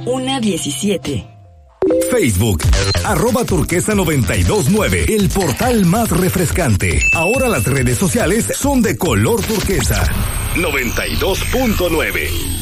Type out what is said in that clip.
1:17. Facebook, @turquesa929, el portal más refrescante. Ahora las redes sociales son de color turquesa. 92.9.